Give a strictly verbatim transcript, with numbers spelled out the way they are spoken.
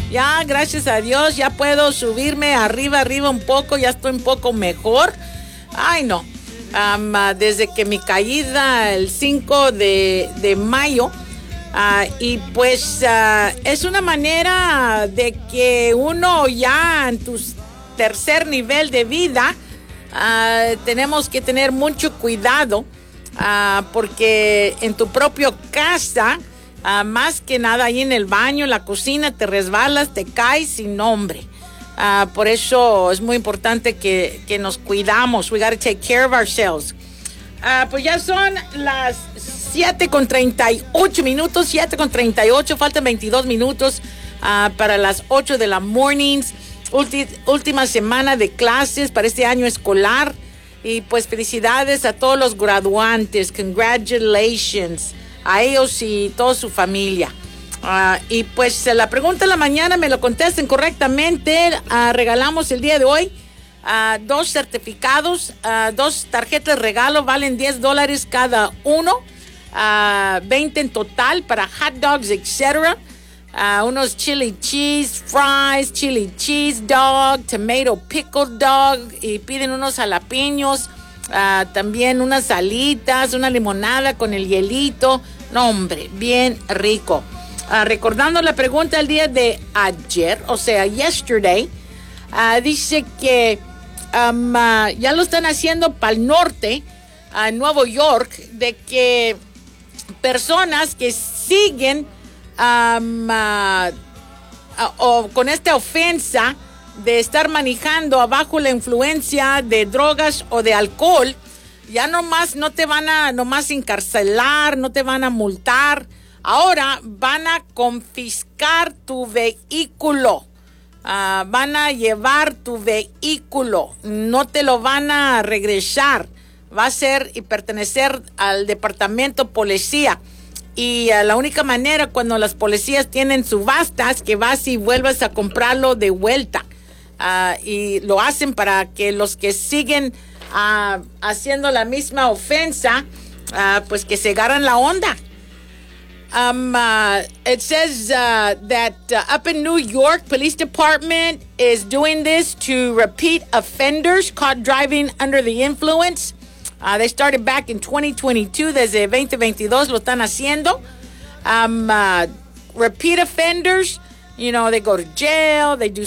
Ya, gracias a Dios, ya puedo subirme arriba, arriba un poco, ya estoy un poco mejor. Ay, no. Um, uh, desde que mi caída el cinco de, de mayo, uh, y pues uh, es una manera de que uno ya en tu tercer nivel de vida, uh, tenemos que tener mucho cuidado, uh, porque en tu propia casa, uh, más que nada ahí en el baño, en la cocina, te resbalas, te caes sin nombre. Uh, por eso es muy importante que, que nos cuidamos. We gotta take care of ourselves. Uh, pues ya son las siete con treinta y ocho minutos, siete con treinta y ocho, faltan veintidós minutos uh, para las ocho de la mornings. Ulti- última semana de clases para este año escolar. Y pues felicidades a todos los graduantes. Congratulations a ellos y toda su familia. Uh, y pues la pregunta de la mañana me lo contesten correctamente. Uh, regalamos el día de hoy uh, dos certificados, uh, dos tarjetas de regalo, valen diez dólares cada uno, uh, veinte en total para hot dogs, etcétera. Uh, unos chili cheese fries, chili cheese dog, tomato pickle dog, y piden unos jalapeños, uh, también unas alitas, una limonada con el hielito. No, hombre, bien rico. Uh, recordando la pregunta del día de ayer, o sea, yesterday, uh, dice que um, uh, ya lo están haciendo para el norte, a uh, Nueva York, de que personas que siguen um, uh, uh, o con esta ofensa de estar manejando bajo la influencia de drogas o de alcohol, ya nomás no te van a nomás encarcelar, no te van a multar. Ahora van a confiscar tu vehículo, uh, van a llevar tu vehículo, no te lo van a regresar, va a ser y pertenecer al departamento policía. Y uh, la única manera cuando las policías tienen subastas que vas y vuelves a comprarlo de vuelta. Uh, y lo hacen para que los que siguen uh, haciendo la misma ofensa, uh, pues que se agarran la onda. Um, uh, it says uh, that uh, up in New York, police department is doing this to repeat offenders caught driving under the influence. Uh, they started back in twenty twenty-two. Desde veinte veintidós lo están haciendo. Um, uh, repeat offenders, you know, they go to jail, they do